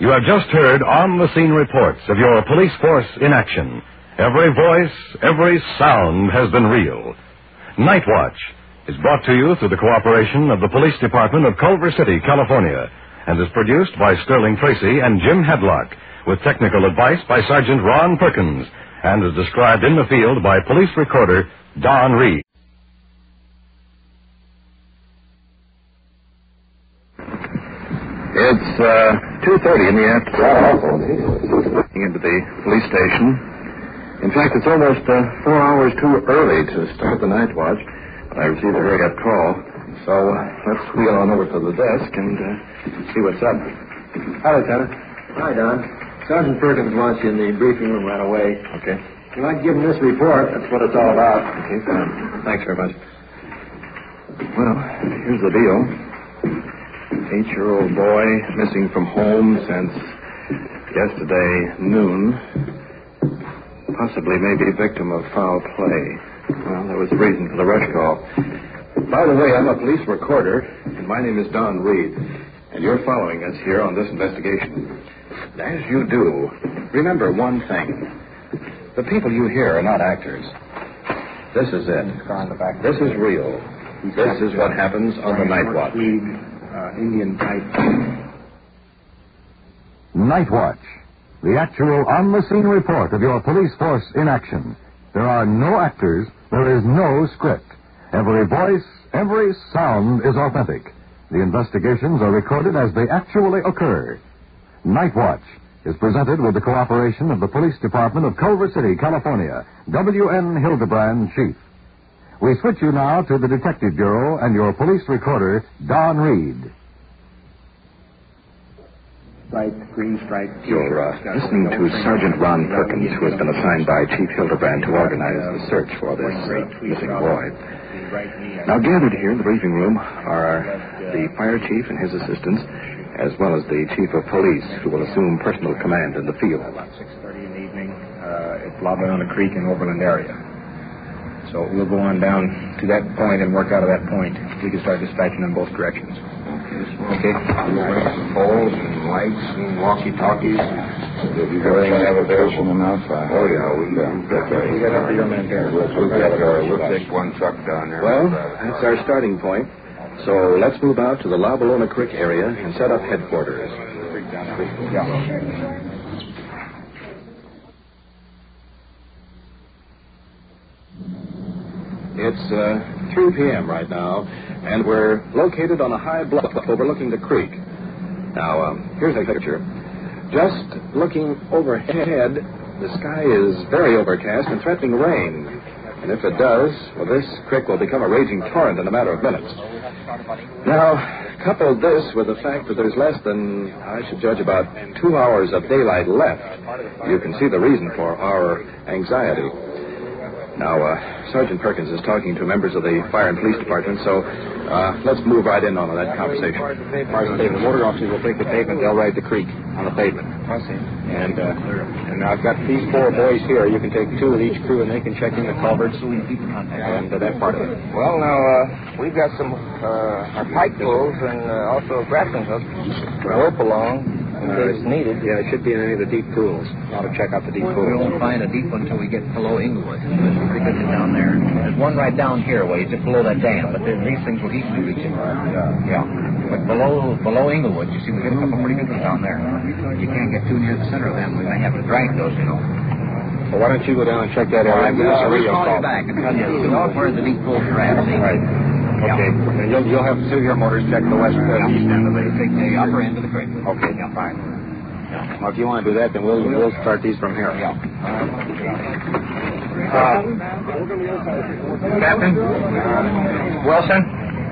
You have just heard on-the-scene reports of your police force in action. Every voice, every sound has been real. Night Watch is brought to you through the cooperation of the Police Department of Culver City, California, and is produced by Sterling Tracy and Jim Hedlock, with technical advice by Sergeant Ron Perkins, and is described in the field by police recorder Don Reed. It's 2:30 in the afternoon. Into the police station. In fact, it's almost 4 hours too early to start the night watch. But I received a very good call. So let's wheel on over to the desk and see what's up. Hi, Lieutenant. Hi, Don. Sergeant Perkins wants you in the briefing room right away. Okay. If you'd like to give him this report, that's what it's all about. Okay, fine. Thanks very much. Well, here's the deal. 8-year-old boy missing from home since yesterday noon. Possibly maybe victim of foul play. Well, that was the reason for the rush call. By the way, I'm a police recorder, and my name is Don Reed, and you're following us here on this investigation. As you do, remember one thing. The people you hear are not actors. This is it. This is real. This is what happens on the night watch. Indian type. Night Watch, the actual on-the-scene report of your police force in action. There are no actors, there is no script. Every voice, every sound is authentic. The investigations are recorded as they actually occur. Night Watch is presented with the cooperation of the Police Department of Culver City, California. W.N. Hildebrand, Chief. We switch you now to the Detective Bureau and your police recorder, Don Reed. Green stripe. You're listening to Sergeant Ron Perkins, who has been assigned by Chief Hildebrand to organize the search for this missing boy. Now, gathered here in the briefing room are the fire chief and his assistants, as well as the chief of police, who will assume personal command in the field. About 6:30 in the evening, it's La Ballona Creek in Overland area. So we'll go on down to that point and work out of that point. We can start dispatching in both directions. Okay? We'll bring some poles and lights and walkie-talkies. Everything navigation enough? Oh, yeah, we got We got up to your man here. We'll take one truck down there. Well, that's our starting point. So let's move out to the La Ballona Creek area and set up headquarters. It's 3 p.m. right now, and we're located on a high bluff overlooking the creek. Now, here's a picture. Just looking overhead, the sky is very overcast and threatening rain. And if it does, well, this creek will become a raging torrent in a matter of minutes. Now, couple this with the fact that there's less than, I should judge, about 2 hours of daylight left. You can see the reason for our anxiety. Now, Sergeant Perkins is talking to members of the fire and police department, so let's move right in on that conversation. The motor officers will take the pavement. They'll ride the creek on the pavement. And I've got these 4 boys here. You can take 2 with each crew, and they can check in the culverts and that part of it. Well, now, we've got some pike poles and also grappling hooks. Rope along. In case needed. Yeah, it should be in any of the deep pools. Ought to check out the deep pools. We won't find a deep one until we get below Inglewood. There's some pretty good down there. There's one right down here, way just below that dam. But then these things will easily reach it. Yeah. But below Inglewood, you see, we get a couple pretty good ones down there. You can't get too near the center of them. We may have to drag those, you know. Well, why don't you go down and check that area? We'll call you back and tell you where the deep pools are at. Right. Okay. And you'll have 2 of your motors check the west east end of the upper end of the creek. Okay. Yeah. Fine. Well, if you want to do that, then we'll start these from here. Yeah. Captain? Wilson?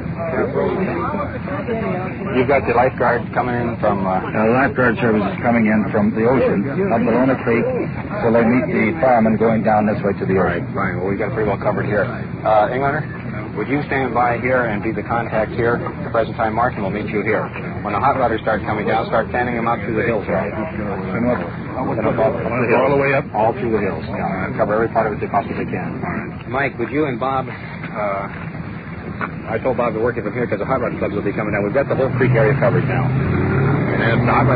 You've got the lifeguard coming in from... lifeguard service is coming in from the ocean, up Ballona Creek, so they meet the firemen going down this way to the ocean. All right, fine. Well, we've got it pretty well covered here. Englander, would you stand by here and be the contact here at the present time? Martin will meet you here. When the hot rudders start coming down, start fanning them out through the hills. Right? All the way up? All through the hills. Yeah. Cover every part of it they possibly can. All right. Mike, would you and Bob... I told Bob to work it from here because the hot rod clubs will be coming down. We've got the whole creek area covered now. And if the hot rod